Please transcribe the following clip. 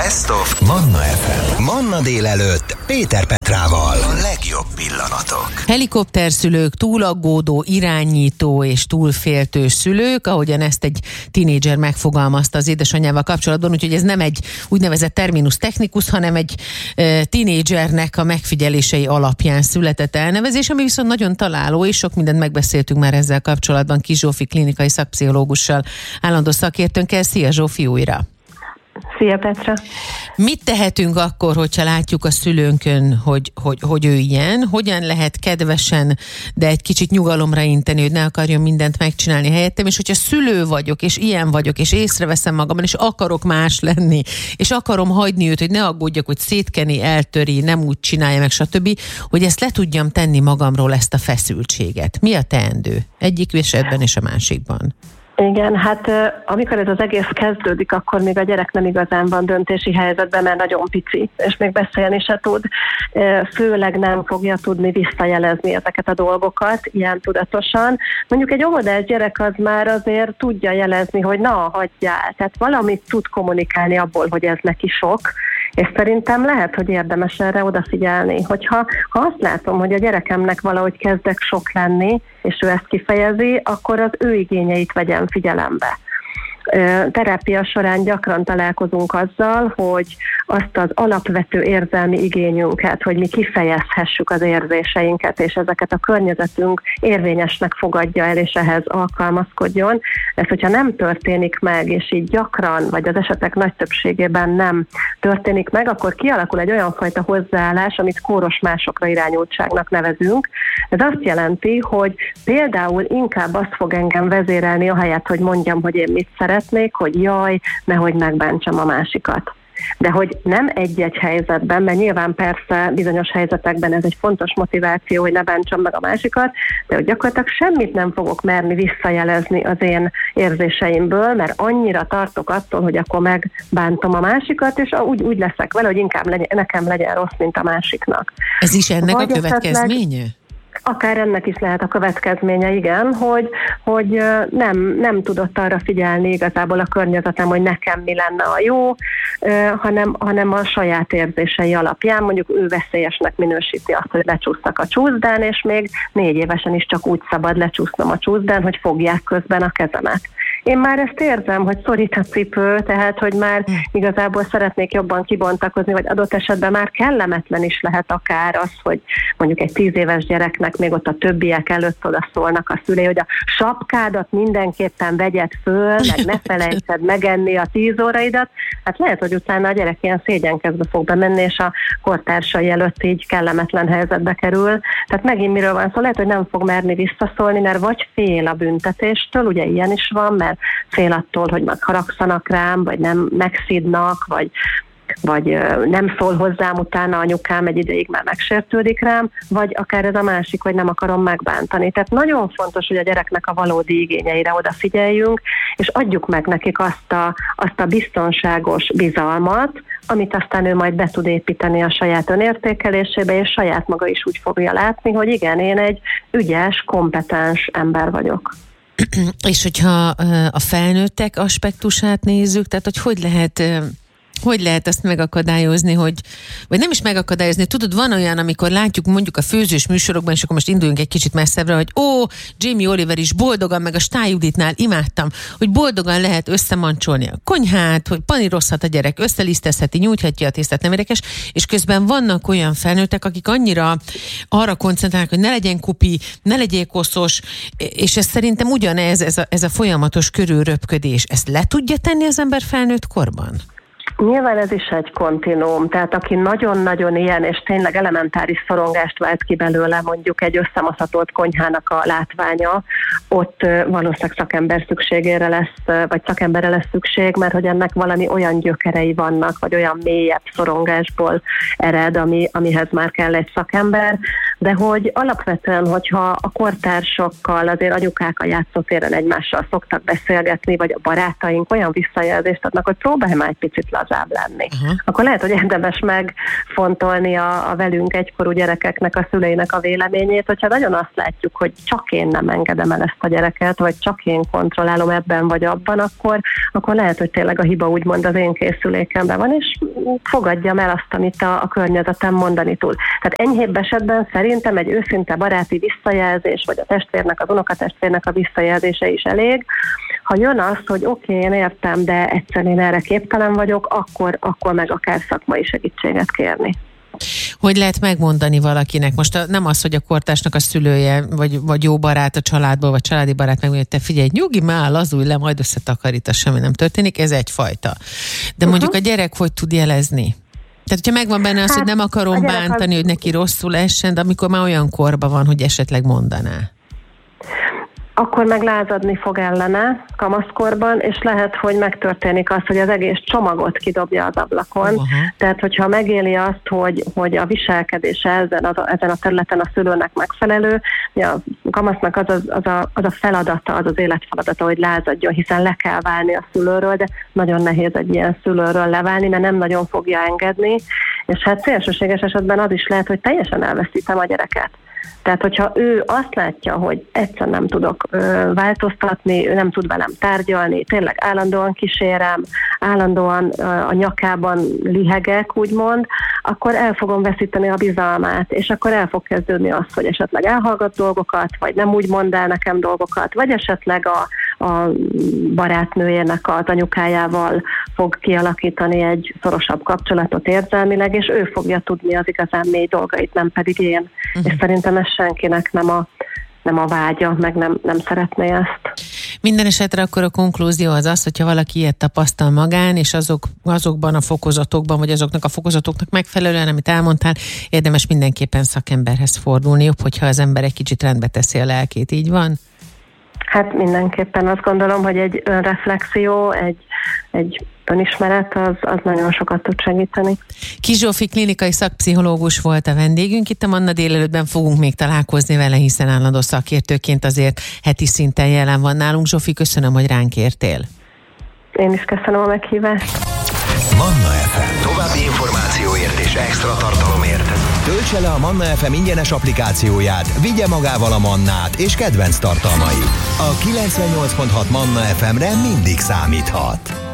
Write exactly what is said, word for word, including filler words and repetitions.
Best of Manna ef em. Manna délelőtt Péter Petrával. A legjobb pillanatok. Helikopterszülők, túlaggódó, irányító és túlféltős szülők, ahogyan ezt egy tinédzser megfogalmazta az édesanyjával kapcsolatban, úgyhogy ez nem egy úgynevezett terminus technicus, hanem egy e, tinédzsernek a megfigyelései alapján született elnevezés, ami viszont nagyon találó, és sok mindent megbeszéltünk már ezzel kapcsolatban Kis Zsófi klinikai szakpszichológussal, állandó szakértőnkkel. Szia Zsófi újra! Szia Petra! Mit tehetünk akkor, hogyha látjuk a szülőnkön, hogy, hogy, hogy ő ilyen? Hogyan lehet kedvesen, de egy kicsit nyugalomra inteni, hogy ne akarjon mindent megcsinálni helyettem, és hogyha szülő vagyok, és ilyen vagyok, és észreveszem magamban, és akarok más lenni, és akarom hagyni őt, hogy ne aggódjak, hogy szétkeni, eltöri, nem úgy csinálja meg, stb., hogy ezt le tudjam tenni magamról, ezt a feszültséget. Mi a teendő? Egyik esetben és a másikban. Igen, hát amikor ez az egész kezdődik, akkor még a gyerek nem igazán van döntési helyzetben, mert nagyon pici, és még beszélni se tud. Főleg nem fogja tudni visszajelezni ezeket a dolgokat ilyen tudatosan. Mondjuk egy óvodás gyerek az már azért tudja jelezni, hogy na, hagyjál. Tehát valamit tud kommunikálni abból, hogy ez neki sok, és szerintem lehet, hogy érdemes erre odafigyelni. Hogyha ha azt látom, hogy a gyerekemnek valahogy kezdek sok lenni, és ő ezt kifejezi, akkor az ő igényeit vegyem figyelembe. Terápia során gyakran találkozunk azzal, hogy azt az alapvető érzelmi igényünket, hogy mi kifejezhessük az érzéseinket, és ezeket a környezetünk érvényesnek fogadja el, és ehhez alkalmazkodjon. Ez, hogyha nem történik meg, és így gyakran, vagy az esetek nagy többségében nem történik meg, akkor kialakul egy olyan fajta hozzáállás, amit kóros másokra irányultságnak nevezünk. Ez azt jelenti, hogy például inkább azt fog engem vezérelni, ahelyett, hogy mondjam, hogy én mit szeretnék, hogy jaj, nehogy megbántsam a másikat. De hogy nem egy-egy helyzetben, mert nyilván persze bizonyos helyzetekben ez egy fontos motiváció, hogy ne bántsam meg a másikat, de hogy gyakorlatilag semmit nem fogok merni visszajelezni az én érzéseimből, mert annyira tartok attól, hogy akkor megbántom a másikat, és úgy, úgy leszek vele, hogy inkább legyen, nekem legyen rossz, mint a másiknak. Ez is ennek vagy a következménye? Akár ennek is lehet a következménye, igen, hogy, hogy nem, nem tudott arra figyelni igazából a környezetem, hogy nekem mi lenne a jó, hanem, hanem a saját érzései alapján, mondjuk ő veszélyesnek minősíti azt, hogy lecsúsztak a csúszdán, és még négy évesen is csak úgy szabad lecsúsznom a csúszdán, hogy fogják közben a kezemet. Én már ezt érzem, hogy szorít a cipő, tehát, hogy már igazából szeretnék jobban kibontakozni, vagy adott esetben már kellemetlen is lehet akár az, hogy mondjuk egy tíz éves gyereknek még ott a többiek előtt oda szólnak a szülei, hogy a sapkádat mindenképpen vegyed föl, meg ne felejtsed megenni a tíz óraidat. Hát lehet, hogy utána a gyerek ilyen szégyenkezbe fog bemenni, és a kortársai előtt így kellemetlen helyzetbe kerül. Tehát megint miről van szó, lehet, hogy nem fog merni visszaszólni, mert vagy fél a büntetéstől, ugye ilyen is van, mert fél attól, hogy megharagszanak rám, vagy nem megszidnak, vagy, vagy nem szól hozzám utána anyukám, egy ideig már megsértődik rám, vagy akár ez a másik, hogy nem akarom megbántani. Tehát nagyon fontos, hogy a gyereknek a valódi igényeire odafigyeljünk, és adjuk meg nekik azt a, azt a biztonságos bizalmat, amit aztán ő majd be tud építeni a saját önértékelésébe, és saját maga is úgy fogja látni, hogy igen, én egy ügyes, kompetens ember vagyok. És hogyha a felnőttek aspektusát nézzük, tehát hogy hogy lehet... Hogy lehet ezt megakadályozni, hogy, vagy nem is megakadályozni, tudod, van olyan, amikor látjuk mondjuk a főzős műsorokban, és akkor most induljunk egy kicsit messzebbre, hogy ó, Jamie Oliver is boldogan, meg a Stály Juditnál imádtam, hogy boldogan lehet összemancsolni a konyhát, hogy panírozhat a gyerek, összelisztezheti, nyújthatja a tésztát, nem érdekes, és közben vannak olyan felnőttek, akik annyira arra koncentrálnak, hogy ne legyen kupi, ne legyél koszos, és ez szerintem ugyanez, ez a, ez a folyamatos körülröpködés. Ezt le tudja tenni az ember felnőtt korban? Nyilván ez is egy kontinuum, tehát aki nagyon-nagyon ilyen, és tényleg elementáris szorongást vált ki belőle mondjuk egy összemosatolt konyhának a látványa, ott valószínűleg szakember szükségére lesz, vagy szakemberre lesz szükség, mert hogy ennek valami olyan gyökerei vannak, vagy olyan mélyebb szorongásból ered, ami, amihez már kell egy szakember, de hogy alapvetően, hogyha a kortársakkal, azért anyukák a játszótéren egymással szoktak beszélgetni, vagy a barátaink olyan visszajelzést adnak, hogy próbálj már egy picit lazább lenni. Uh-huh. Akkor lehet, hogy érdemes megfontolni a, a velünk egykorú gyerekeknek, a szüleinek a véleményét, hogyha nagyon azt látjuk, hogy csak én nem engedem el ezt a gyereket, vagy csak én kontrollálom ebben vagy abban, akkor, akkor lehet, hogy tényleg a hiba úgymond az én készülékemben van, és fogadjam el azt, amit a, a környezetem mondani tud. Tehát enyhébb esetben szerintem egy őszinte baráti visszajelzés, vagy a testvérnek, az unokatestvérnek a visszajelzése is elég. Ha jön az, hogy oké, okay, én értem, de egyszerűen én erre képtelen vagyok, akkor, akkor meg akár szakmai segítséget kérni. Hogy lehet megmondani valakinek? Most a, nem az, hogy a kortársnak a szülője, vagy, vagy jó barát a családból, vagy családi barát megmondja, hogy te figyelj, nyugi, már lazulj le, majd összetakarítasz, semmi nem történik, ez egyfajta. De uh-huh. mondjuk a gyerek hogy tud jelezni? Tehát, hogyha megvan benne az, hát, hogy nem akarom bántani, az... hogy neki rosszul essen, de amikor már olyan korban van, hogy esetleg mondaná. Akkor meg lázadni fog ellene kamaszkorban, és lehet, hogy megtörténik az, hogy az egész csomagot kidobja az ablakon. Uh-huh. Tehát, hogyha megéli azt, hogy, hogy a viselkedése ezen, az, ezen a területen a szülőnek megfelelő, a kamasznak az, az, az, a, az a feladata, az az életfeladata, hogy lázadjon, hiszen le kell válni a szülőről, de nagyon nehéz egy ilyen szülőről leválni, mert nem nagyon fogja engedni, és hát szélsőséges esetben az is lehet, hogy teljesen elveszítem a gyereket. Tehát, hogyha ő azt látja, hogy egyszer nem tudok ö, változtatni, ő nem tud velem tárgyalni, tényleg állandóan kísérem, állandóan ö, a nyakában lihegek, úgymond, akkor el fogom veszíteni a bizalmát, és akkor el fog kezdődni az, hogy esetleg elhallgat dolgokat, vagy nem úgy mond el nekem dolgokat, vagy esetleg a, a barátnőjének az anyukájával fog kialakítani egy szorosabb kapcsolatot érzelmileg, és ő fogja tudni az igazán mély dolgait, nem pedig én. Uh-huh. És szerintem ez senkinek nem a, nem a vágya, meg nem, nem szeretné ezt. Minden esetre akkor a konklúzió az az, hogyha valaki ilyet tapasztal magán, és azok, azokban a fokozatokban, vagy azoknak a fokozatoknak megfelelően, amit elmondtál, érdemes mindenképpen szakemberhez fordulni, jobb, hogyha az ember egy kicsit rendbe teszi a lelkét, így van? Hát mindenképpen azt gondolom, hogy egy önreflexió, egy, egy önismeret, az, az nagyon sokat tud segíteni. Kis Zsófi klinikai szakpszichológus volt a vendégünk, itt a Manna délelőttben fogunk még találkozni vele, hiszen állandó szakértőként azért heti szinten jelen van nálunk. Zsófi, köszönöm, hogy ránk értél. Én is köszönöm a meghívást. Manna ef em. További információért és extra tartalomért töltse le a Manna ef em ingyenes applikációját, vigye magával a Mannát és kedvenc tartalmait. A kilencvennyolc pont hat Manna ef emre mindig számíthat.